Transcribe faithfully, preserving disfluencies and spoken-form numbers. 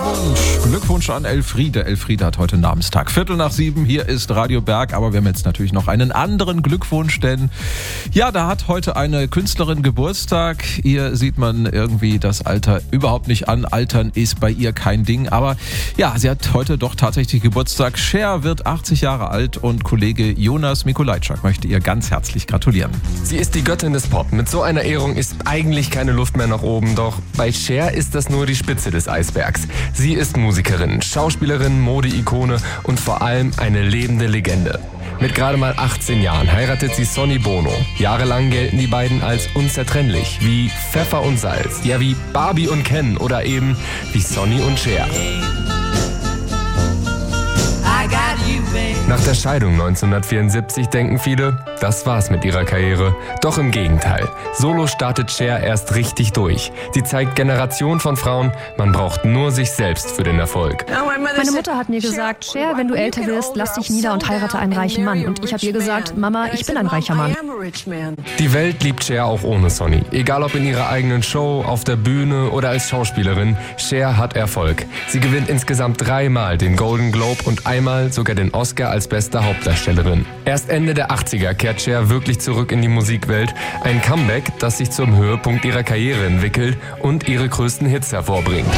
Glückwunsch. Glückwunsch an Elfriede. Elfriede hat heute Namenstag. Viertel nach sieben, hier ist Radio Berg. Aber wir haben jetzt natürlich noch einen anderen Glückwunsch, denn ja, da hat heute eine Künstlerin Geburtstag. Ihr sieht man irgendwie das Alter überhaupt nicht an. Altern ist bei ihr kein Ding. Aber ja, sie hat heute doch tatsächlich Geburtstag. Cher wird achtzig Jahre alt und Kollege Jonas Mikolajczak möchte ihr ganz herzlich gratulieren. Sie ist die Göttin des Pop. Mit so einer Ehrung ist eigentlich keine Luft mehr nach oben. Doch bei Cher ist das nur die Spitze des Eisbergs. Sie ist Musikerin, Schauspielerin, Modeikone und vor allem eine lebende Legende. Mit gerade mal achtzehn Jahren heiratet sie Sonny Bono. Jahrelang gelten die beiden als unzertrennlich, wie Pfeffer und Salz. Ja, wie Barbie und Ken oder eben wie Sonny und Cher. Nach der Scheidung neunzehnhundertvierundsiebzig denken viele, das war's mit ihrer Karriere. Doch im Gegenteil. Solo startet Cher erst richtig durch. Sie zeigt Generationen von Frauen, man braucht nur sich selbst für den Erfolg. Meine Mutter hat mir gesagt, Cher, wenn du älter wirst, lass dich nieder und heirate einen reichen Mann. Und ich habe ihr gesagt, Mama, ich bin ein reicher Mann. Die Welt liebt Cher auch ohne Sonny. Egal ob in ihrer eigenen Show, auf der Bühne oder als Schauspielerin, Cher hat Erfolg. Sie gewinnt insgesamt dreimal den Golden Globe und einmal sogar den Oscar als beste Hauptdarstellerin. Erst Ende der achtziger kehrt Cher wirklich zurück in die Musikwelt. Ein Comeback, das sich zum Höhepunkt ihrer Karriere entwickelt und ihre größten Hits hervorbringt.